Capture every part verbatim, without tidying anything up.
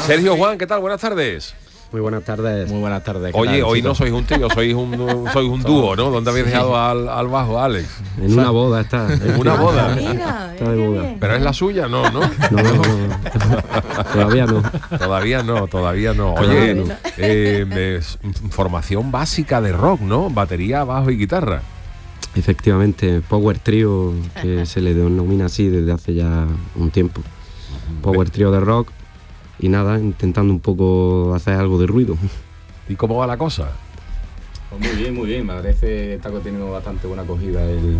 Sergio, Juan, ¿qué tal? Buenas tardes. Muy buenas tardes. Muy buenas tardes. Oye, tal, hoy chicos? no sois un tío, sois un, sois un dúo, ¿no? ¿Dónde habéis dejado al, al bajo, Alex? En una boda está. En una boda. Mira, Está de boda. Pero es la suya, no, ¿no? No, no, no. Todavía no. Todavía no, todavía no. Todavía Oye, no. eh, es formación básica de rock, ¿no? Batería, bajo y guitarra. Efectivamente, Power Trio, que se le denomina así desde hace ya un tiempo. Power Trio de rock y nada, intentando un poco hacer algo de ruido. ¿Y cómo va la cosa? Pues muy bien, muy bien. Me parece que está teniendo bastante buena acogida el,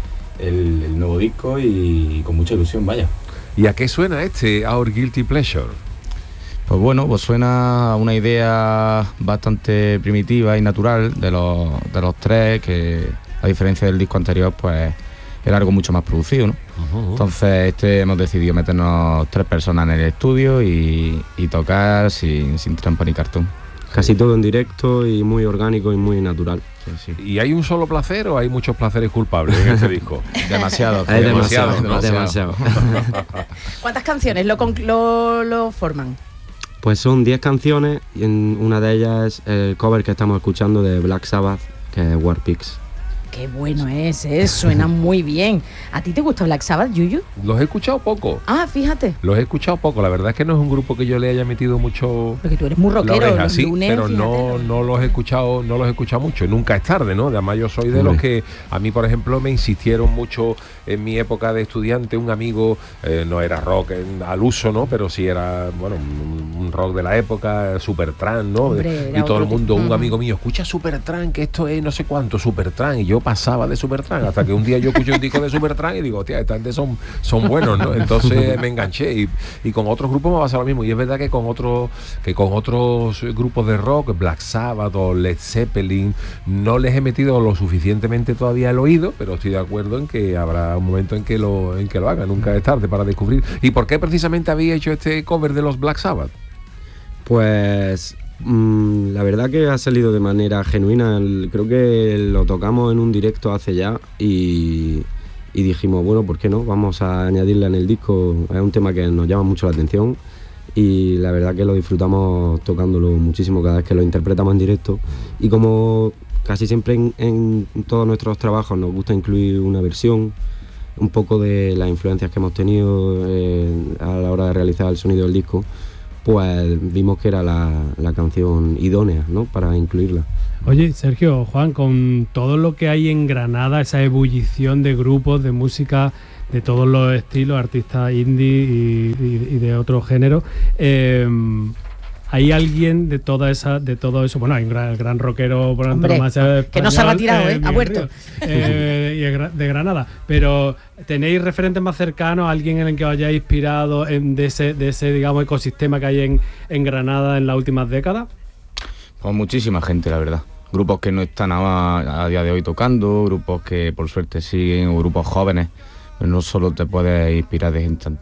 el, el nuevo disco y con mucha ilusión, vaya. ¿Y a qué suena este Our Guilty Pleasure? Pues bueno, pues suena a una idea bastante primitiva y natural de los, de los tres, que a diferencia del disco anterior, pues era algo mucho más producido, ¿no? Uh-huh. Entonces este hemos decidido meternos tres personas en el estudio y, y tocar sin, sin trampa ni cartón. Casi todo en directo y muy orgánico y muy natural. Sí, sí. ¿Y hay un solo placer o hay muchos placeres culpables en este disco? Demasiado. Hay demasiado, demasiado. demasiado. ¿Cuántas canciones lo, con- lo, lo forman? Pues son diez canciones y en una de ellas es el cover que estamos escuchando de Black Sabbath, que es War Pigs. Qué bueno es, ¿eh? Suena muy bien. ¿A ti te gusta Black Sabbath, Yuyu? Los he escuchado poco. Ah, fíjate. Los he escuchado poco. La verdad es que no es un grupo que yo le haya metido mucho Porque tú eres muy la rockero, oreja, los sí, lunes, pero fíjate, no, los- no los he escuchado, no los he escuchado mucho. Nunca es tarde, ¿no? Además yo soy de los que a mí, por ejemplo, me insistieron mucho en mi época de estudiante. Un amigo eh, no era rock en- al uso, ¿no? Pero sí era, bueno, un, un rock de la época, Supertramp, ¿no? Hombre, y era todo el otro mundo, tipo. un amigo mío, escucha Supertramp, que esto es no sé cuánto, Supertramp. Y yo pasaba de Supertramp hasta que un día yo escuché un disco de Supertramp y digo, hostia, esta gente son, son buenos, ¿no? Entonces me enganché y, y con otros grupos me pasa lo mismo. Y es verdad que con otros que con otros grupos de rock, Black Sabbath o Led Zeppelin, no les he metido lo suficientemente todavía el oído, pero estoy de acuerdo en que habrá un momento en que lo en que lo haga. Nunca es tarde para descubrir. ¿Y por qué precisamente había hecho este cover de los Black Sabbath? Pues mmm, la verdad que ha salido de manera genuina. El- creo que lo tocamos en un directo hace ya y, y dijimos, bueno, ¿por qué no? Vamos a añadirla en el disco. Es un tema que nos llama mucho la atención y la verdad que lo disfrutamos tocándolo muchísimo cada vez que lo interpretamos en directo. Y como casi siempre en, en todos nuestros trabajos nos gusta incluir una versión, un poco de las influencias que hemos tenido eh, a la hora de realizar el sonido del disco, pues vimos que era la, la canción idónea, ¿no?, para incluirla. Oye, Sergio, Juan, con todo lo que hay en Granada, esa ebullición de grupos, de música, de todos los estilos, artistas indie y, y- y de otro género, eh, ¿hay alguien de toda esa, de todo eso? Bueno, hay un gran, el gran rockero por Hombre, antonomasia que no se ha español, retirado, ¿eh? Ha Miguel vuelto. Ríos, eh, y es gra- de Granada. Pero ¿tenéis referentes más cercanos, alguien en el que os hayáis inspirado en, de, ese, de ese, digamos, ecosistema que hay en, en Granada en las últimas décadas? Pues muchísima gente, la verdad. Grupos que no están a, a día de hoy tocando, grupos que por suerte siguen, o grupos jóvenes. Pero no solo te puedes inspirar de gente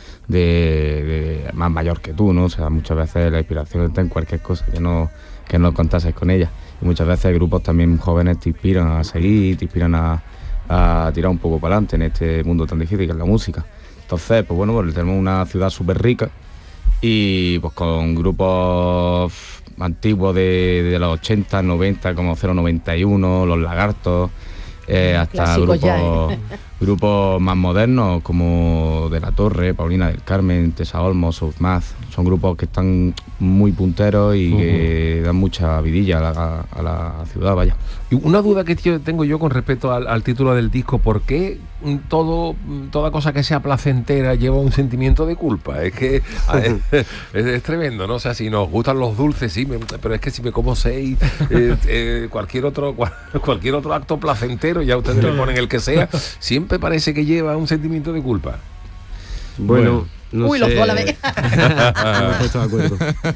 de, de más mayor que tú, ¿no? O sea, muchas veces la inspiración está en cualquier cosa que no, que no contases con ella. Y muchas veces grupos también jóvenes te inspiran a seguir, te inspiran a, a tirar un poco para adelante en este mundo tan difícil que es la música. Entonces, pues bueno, pues tenemos una ciudad súper rica y pues con grupos antiguos de, de los ochenta, noventa, como cero noventa y uno, Los Lagartos, eh, hasta Clásicos grupos, ya, ¿eh? grupos más modernos como De la Torre, Paulina del Carmen, Tessa Olmos, Southmath. Son grupos que están muy punteros y que dan mucha vidilla a la, a la ciudad, vaya. Y una duda que tío, tengo yo con respecto al, al título del disco, ¿por qué mm, todo, mm, toda cosa que sea placentera lleva un sentimiento de culpa? Es que a- es, es- es tremendo, ¿no? O sea, si nos gustan los dulces, sí, me- pero es que si me como seis, eh, eh, cualquier otro cual- cualquier otro acto placentero, ya ustedes le ponen el que sea, siempre parece que lleva un sentimiento de culpa. Bueno, no Uy, sé. los dos a la vez. No me he puesto de acuerdo.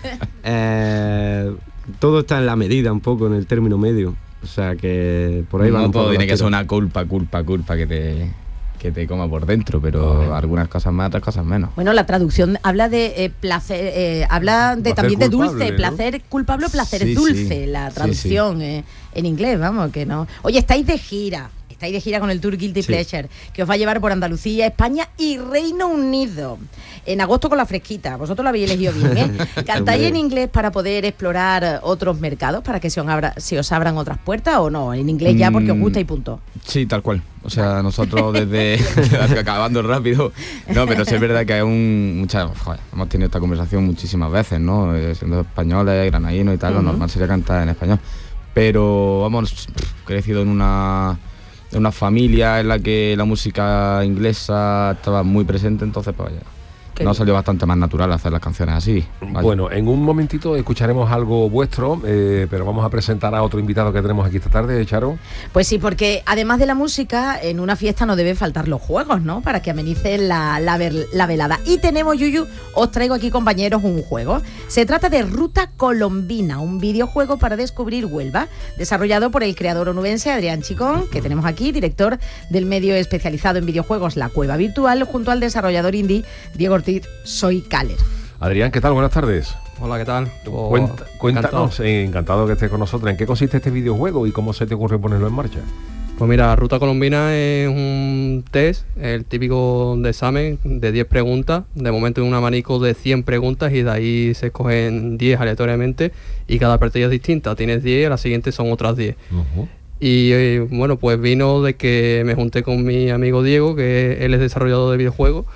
Eh, todo está en la medida, un poco, en el término medio. O sea que por ahí va No un poco todo tiene la que ser tira. una culpa, culpa, culpa que te, que te coma por dentro, pero algunas cosas más, otras cosas menos. Bueno, la traducción habla de eh, placer, eh, habla de Placer también de culpable, dulce, ¿no? placer culpable o placer Sí, dulce, sí. la Sí, traducción eh, en inglés, vamos, que no. Oye, estáis de gira, estáis de gira con el Tour Guilty Sí. Pleasure, que os va a llevar por Andalucía, España y Reino Unido. En agosto con la fresquita, vosotros lo habéis elegido bien, ¿eh? ¿Cantáis en inglés para poder explorar otros mercados, para que se os, abra, se os abran otras puertas o no? En inglés ya porque os gusta y punto. Sí, tal cual. O sea, nosotros desde acabando rápido, no, pero sí es verdad que hay un muchas, joder, hemos tenido esta conversación muchísimas veces, ¿no? Eh, siendo españoles, granadinos y tal, uh-huh. Lo normal sería cantar en español. Pero hemos crecido en una en una familia en la que la música inglesa estaba muy presente, entonces pues ya. Nos ha salido bastante más natural hacer las canciones así. Vaya. Bueno, en un momentito escucharemos algo vuestro, eh, pero vamos a presentar a otro invitado que tenemos aquí esta tarde, Charo. Pues sí, porque además de la música, en una fiesta no deben faltar los juegos, ¿no? Para que amenicen la, la, ver, la velada. Y tenemos, Yuyu, os traigo aquí, compañeros, un juego. Se trata de Ruta Colombina, un videojuego para descubrir Huelva, desarrollado por el creador onubense Adrián Chicón, que tenemos aquí, director del medio especializado en videojuegos La Cueva Virtual, junto al desarrollador indie Diego Ortiz. Soy Caler. Adrián, ¿qué tal? Buenas tardes. Hola, ¿qué tal? Oh, Cuenta, cuéntanos, encantado. Eh, encantado que estés con nosotros. ¿En qué consiste este videojuego y cómo se te ocurre ponerlo en marcha? Pues mira, Ruta Colombina es un test, el típico de examen de diez preguntas. De momento es un abanico de cien preguntas y de ahí se escogen diez aleatoriamente y cada partida es distinta. Tienes diez, la siguiente son otras diez. Uh-huh. Y eh, bueno, pues vino de que me junté con mi amigo Diego, que él es desarrollador de videojuegos.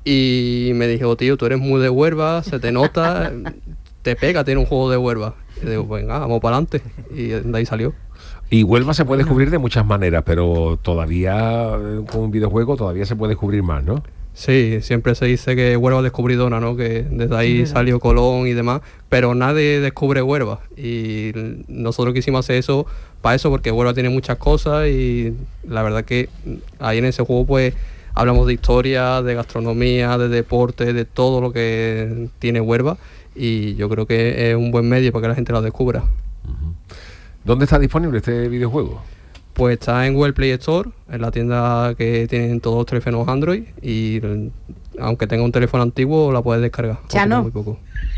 Y me dijo, tío, tú eres muy de Huelva, se te nota, te pega, tiene un juego de Huelva. Y digo, venga, vamos para adelante. Y de ahí salió. Y Huelva se puede descubrir de muchas maneras, pero todavía con un videojuego todavía se puede descubrir más, ¿no? Sí, siempre se dice que Huelva es descubridora, ¿no? Que desde ahí salió Colón y demás, pero nadie descubre Huelva. Y nosotros quisimos hacer eso para eso, porque Huelva tiene muchas cosas y la verdad que ahí en ese juego pues hablamos de historia, de gastronomía, de deporte, de todo lo que tiene Huelva y yo creo que es un buen medio para que la gente lo descubra. Uh-huh. ¿Dónde está disponible este videojuego? Pues está en Google Play Store, en la tienda que tienen todos los teléfonos Android y aunque tenga un teléfono antiguo la puedes descargar. Ya no. Muy poco.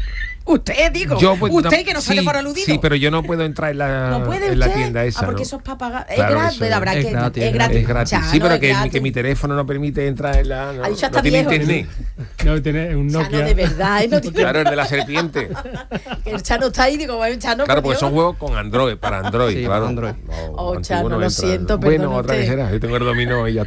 Usted, digo, yo, pues, usted no, que nos sí, sale por aludido. Sí, pero yo no puedo entrar en la, ¿No puede en la usted? tienda esa. Ah, porque ¿no? eso es para pagar. Claro, es gratis, eso habrá es que gratis, es gratis. Es gratis. Chano, sí, pero que, gratis. que mi teléfono no permite entrar en la. No, Ha dicho hasta no tiene viejo. internet. No, tiene un Nokia. Chano, de verdad. ¿eh? No tiene... Claro, el de la serpiente. El Chano está ahí, digo, el Chano. Claro, porque son juegos con Android, para Android, sí, claro. Para Android. No, oh, Chano, no lo entra. siento, Bueno, perdón otra usted. vez será. Yo tengo el dominó y ya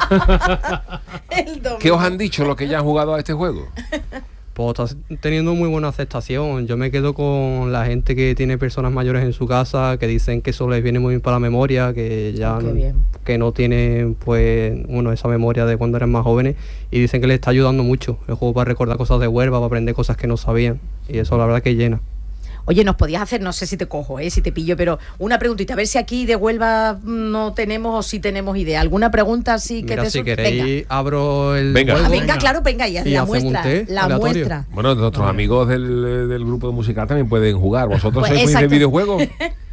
está. El dominó. ¿Qué os han dicho los que ya han jugado a este juego? Pues está teniendo muy buena aceptación. Yo me quedo con la gente que tiene personas mayores en su casa, que dicen que eso les viene muy bien para la memoria, que ya Oh, qué no, bien. que no tienen pues bueno, esa memoria de cuando eran más jóvenes y dicen que les está ayudando mucho el juego para recordar cosas de Huelva, para aprender cosas que no sabían y eso la verdad que llena. Oye, nos podías hacer, no sé si te cojo, ¿eh? Si te pillo, pero una preguntita, a ver si aquí de Huelva no tenemos o si tenemos idea. ¿Alguna pregunta así que Mira, te si sur- queréis Venga. abro el Venga. Ah, juego. venga, claro, venga, y haz Y la hacemos un muestra. test La aleatorio. muestra. Bueno, nuestros amigos del, del grupo de musical también pueden jugar. ¿Vosotros Pues, sois muy de exacto. videojuegos?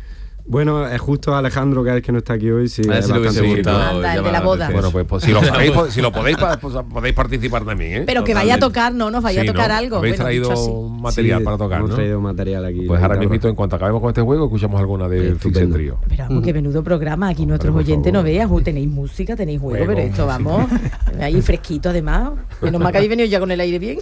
Bueno, es justo Alejandro, que es el que no está aquí hoy, sí. A ver es si lo hubiese bastante gustado. Anda, el de llamar la boda. atención. Bueno, pues, pues si lo sabéis, pues, si lo podéis, pa- pues, podéis participar también, ¿eh? Pero que vaya a Totalmente. tocar, no, nos vaya Sí, a tocar ¿no? algo. Habéis Bueno, dicho así. traído material Sí, para tocar, hemos ¿no? traído material aquí. Pues ahora guitarra. mismo, en cuanto acabemos con este juego, escuchamos alguna de Fix el Estupendo. Trío. Pero vamos, que menudo programa. Aquí Hombre, nuestros por oyentes no favor. veas. Uh, tenéis música, tenéis juego, Juego, pero esto, sí. vamos, ahí fresquito además. Menos mal que habéis venido ya con el aire bien.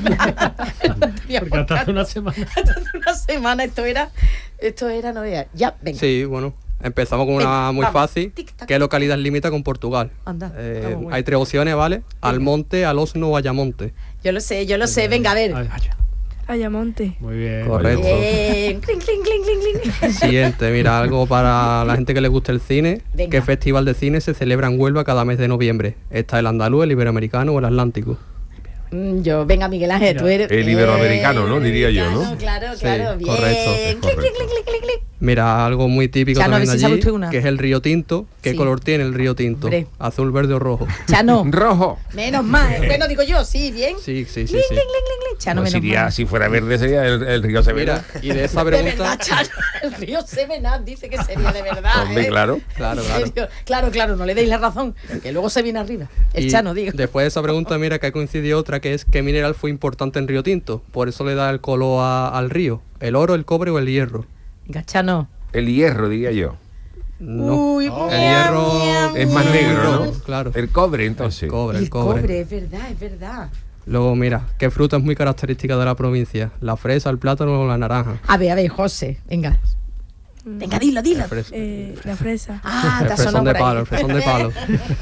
Porque hasta hace una semana. Hasta hace una semana esto era, esto era, no veas. Ya, venga. Sí, bueno, empezamos con una Venga, muy vamos. fácil. Tic, tac. ¿Qué localidad limita con Portugal? Anda, Eh, vamos, bueno. hay tres opciones, ¿vale? Almonte, Alosno o Ayamonte. Yo lo sé, yo lo sé. Venga, a ver. Ay, Ayamonte. muy bien. Correcto. Bien. Cling, cling, cling, cling, cling. Siguiente, mira, algo para la gente que le guste el cine. Venga. ¿Qué festival de cine se celebra en Huelva cada mes de noviembre? ¿Está el andaluz, el iberoamericano o el atlántico? Mm, Yo, venga, Miguel Ángel, tú eres. El iberoamericano, ¿no? Eh, Diría yo, ¿no? Claro, Sí, claro, bien. correcto, es Cling, cling, cling, cling, cling, cling. Mira, algo muy típico Chano, a ver también si sabe de allí, usted una. que es el río Tinto. ¿Qué Sí. color tiene el río Tinto? Hombre. ¿Azul, verde o rojo? Chano, Rojo. menos mal. Bueno, digo yo, sí, bien. Sí, sí, sí, Cling, sí. cling, cling, cling, cling. Chano, Pues menos iría- mal. si fuera verde sería el, el río Severa. Mira, y de esa De pregunta... verdad, Chano, el río Sevenat dice que sería de verdad. Hombre, ¿eh? claro. Claro, ¿En claro. serio? Claro, claro, no le deis la razón, que luego se viene arriba. El Y Chano, digo. después de esa pregunta, mira que coincidió otra, que es ¿qué mineral fue importante en Río Tinto? Por eso le da el color a- al río. ¿El oro, el cobre o el hierro? Venga, Chano. El hierro, diría yo. No. Uy, el miau, hierro miau, Es más miau. negro, ¿no? Claro. El cobre, entonces. El cobre, El el cobre. cobre, es verdad, es verdad. Luego, mira, qué fruta es muy característica de la provincia. La fresa, el plátano o la naranja. A ver, a ver, José, venga. Venga, dilo, dilo. La fresa. Eh, la fresa. Ah, el te ha fresón sonado de por ahí. palo, el fresón de palo.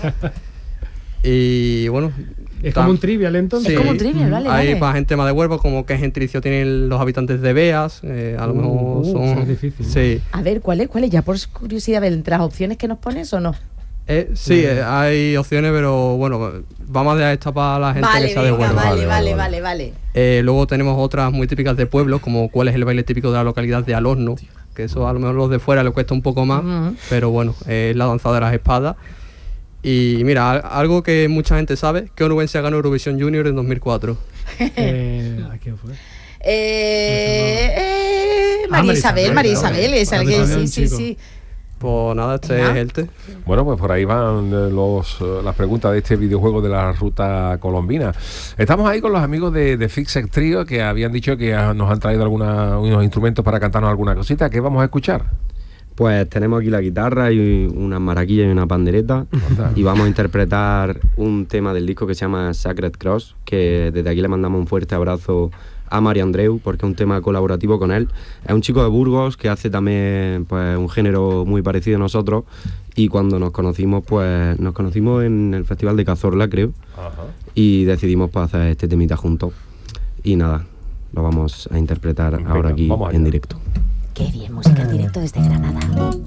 Y bueno... Es tam- como un trivial entonces. Es como un trivial, vale, Hay vale. para gente más de Huelva, como qué gentilicio tienen los habitantes de Beas. eh, a lo Uh, mejor uh, son... eso es difícil. Sí, A ver, ¿cuál es? ¿Cuál es? Ya por curiosidad, ¿entre las opciones que nos pones o no? Eh, sí, eh, hay opciones, pero bueno, vamos a dejar esta para la gente Vale, que sea de venga, Huelva. vale, Vale, vale, vale, vale, vale. Eh, luego tenemos otras muy típicas de pueblos, como cuál es el baile típico de la localidad de Alosno, que eso a lo mejor los de fuera les cuesta un poco más, Ujú. pero bueno, es la danza de las espadas. Y mira, al- algo que mucha gente sabe, que Onubense ganó Eurovisión Junior en dos mil cuatro. Eh, ¿a quién fue? Eh, eh, Ah, María Isabel, María Isabel, Isabel, es María alguien, Isabel, sí, sí, chico. sí. Pues nada, este Venga. es el té. Bueno, pues por ahí van eh, los, eh, las preguntas de este videojuego de la ruta colombina. Estamos ahí con los amigos de, de Fixed Trio, que habían dicho que ah, nos han traído alguna, unos instrumentos para cantarnos alguna cosita. ¿Qué vamos a escuchar? Pues tenemos aquí la guitarra y unas maraquillas y una pandereta. Anda. Y vamos a interpretar un tema del disco que se llama Sacred Cross, que desde aquí le mandamos un fuerte abrazo a Mario Andreu, porque es un tema colaborativo con él. Es un chico de Burgos que hace también pues un género muy parecido a nosotros, y cuando nos conocimos, pues nos conocimos en el Festival de Cazorla, creo, Ajá. y decidimos pues, hacer este temita juntos. Y nada, lo vamos a interpretar Venga, ahora aquí vamos allá. en directo. Qué bien, música en directo desde Granada.